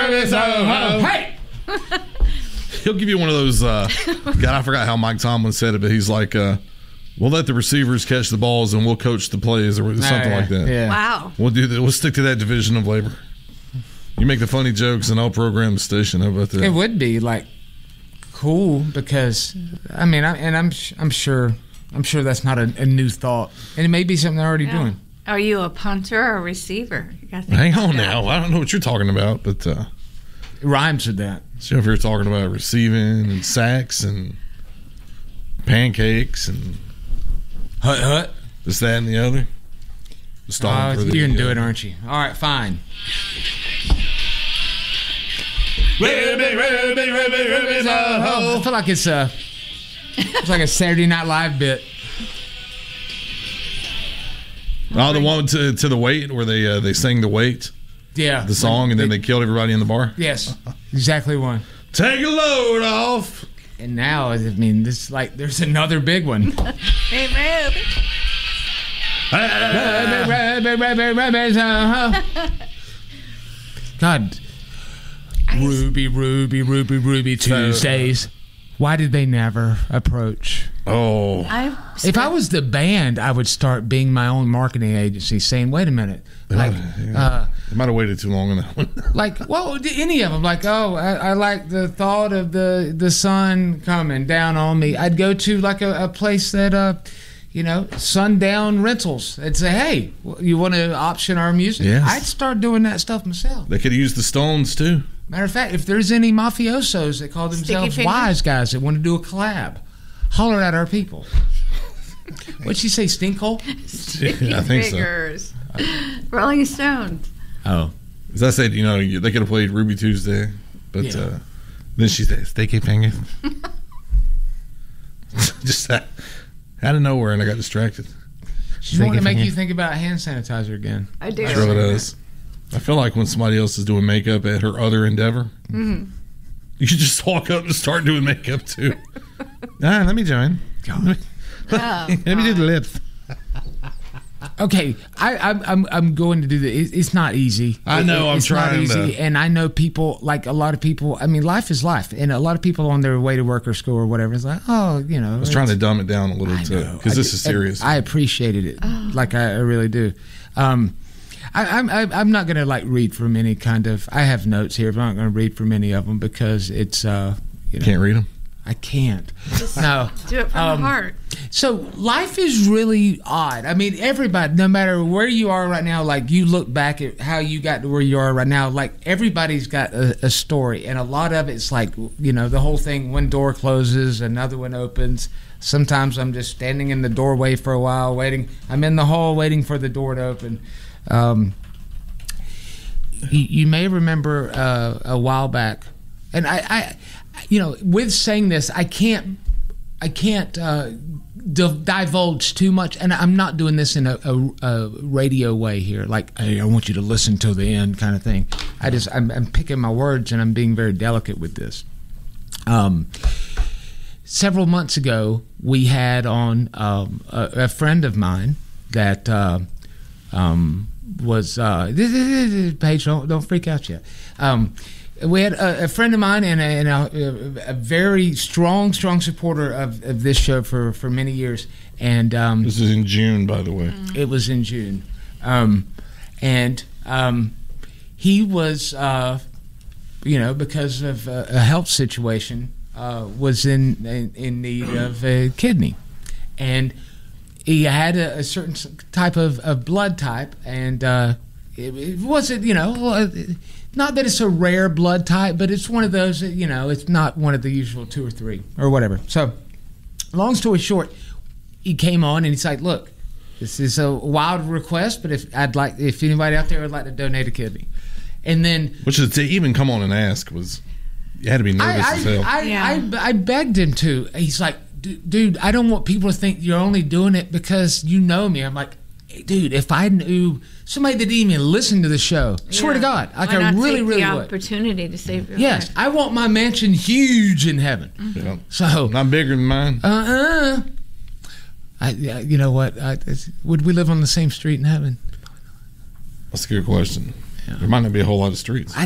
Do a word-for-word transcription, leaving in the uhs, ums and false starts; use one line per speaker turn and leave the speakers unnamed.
Hey! He'll give you one of those. Uh, God, I forgot how Mike Tomlin said it, but he's like, uh, "We'll let the receivers catch the balls, and we'll coach the plays," or something
oh, yeah.
like that.
Yeah.
Wow.
We'll do that. We'll stick to that division of labor. You make the funny jokes, and I'll program the station. How about that?
It would be like cool because I mean, I, and I'm I'm sure I'm sure that's not a, a new thought, and it may be something they're already
Yeah.
doing.
Are you a punter or a receiver? You gotta think
Hang
about
on
that.
now. I don't know what you're talking about, but uh,
It rhymes with that.
so if you're talking about receiving and sacks and pancakes and
Hut hut.
this, that, and the other. Just
Oh,
on for the-
you're gonna do it, aren't you? All right, fine.
Ruby, Ruby, Ruby, Ruby,
I feel like it's a it's like a Saturday Night Live bit.
Oh, the one to to the weight where they uh, they sang the weight,
Yeah,
the song, and then they killed everybody in the bar.
Yes, exactly one.
Take a load off.
And now, I mean, this like there's another big one.
Hey, Ruby.
God, Ruby, Ruby, Ruby, Ruby Tuesdays. Why did they never approach?
Oh,
I
If I was the band, I would start being my own marketing agency, saying, "Wait a minute, like, uh,
I might have waited too long on that one.
like, well, any of them, like, oh, I, I like the thought of the the sun coming down on me." I'd go to like a, a place that, uh, you know, sundown rentals. I'd say, "Hey, you want to option our music?"
Yes.
I'd start doing that stuff myself.
They could have used the Stones too.
Matter of fact, if there's any mafiosos that call themselves
fingers?
wise guys that want to do a collab, holler at our people. What'd she say, stinkhole?
I think so.
Fingers. Rolling Stones.
Oh.
As I said, you know, they could have played Ruby Tuesday, but
Yeah.
uh, then she said, "Sticky finger." Just out out of nowhere, and I got distracted.
She's wanting to make you think about hand sanitizer again.
I do.
Sure it does. I feel like when somebody else is doing makeup at her other endeavor,
Mm-hmm.
you should just walk up and start doing makeup too. Ah, let me join. Let me,
Oh,
let me do the lips.
Okay, I, I'm I'm I'm going to do this. It's not easy.
I know, I'm
it's
trying
not easy,
to-
and I know people like a lot of people. I mean, life is life, and a lot of people on their way to work or school or whatever is like, oh, you know.
I was trying to dumb it down a little too because this is serious.
I, I appreciated it, like I, I really do. Um, I, I'm I, I'm not going to like read from any kind of. I have notes here, but I'm not going to read from any of them because it's. Uh, you know,
Can't read them.
I can't. No.
do it from
Um,
the heart.
So life is really odd. I mean, everybody, no matter where you are right now, like you look back at how you got to where you are right now, like everybody's got a, a story. And a lot of it's like, you know, the whole thing, one door closes, another one opens. Sometimes I'm just standing in the doorway for a while, waiting. I'm in the hall waiting for the door to open. Um, you, you may remember uh, a while back, and I, I, you know, with saying this, I can't, I can't uh, div- divulge too much, and I'm not doing this in a, a, a radio way here, like, hey, I want you to listen till the end kind of thing. I just, I'm, I'm picking my words, and I'm being very delicate with this. Um, several months ago, we had on um, a, a friend of mine that uh, um, was uh, this, this, this, Paige, don't don't freak out yet. Um, we had a, a friend of mine and, a, and a, a very strong, strong supporter of, of this show for, for many years. And um,
This is in June, by the way.
it was in June, um, and um, he was, uh, you know, because of a, a health situation, uh, was in, in in need of a kidney, and he had a, a certain type of, of blood type, and uh, it, it wasn't, you know, not that it's a rare blood type, but it's one of those that, you know, it's not one of the usual two or three or whatever. So, long story short, he came on and he's like, "Look, this is a wild request, but if I'd like, if anybody out there would like to donate a kidney," and then
Which is to even come on and ask was, you had to be nervous
I,
as hell.
I, I,
Yeah.
I, I begged him to. He's like, "Dude, I don't want people to think you're only doing it because you know me." I'm like, hey, "Dude, if I knew somebody that didn't even listen to the show, swear to
Yeah.
God, like
Why
I
not
really,
take
really
the
would."
opportunity to save your
Yes,
life?
I want my mansion huge in heaven.
Yeah.
So,
Not bigger than mine.
uh, uh I, yeah, you know what? I, it's- would we live on the same street in heaven?
That's a good question. There might not be a whole lot of streets.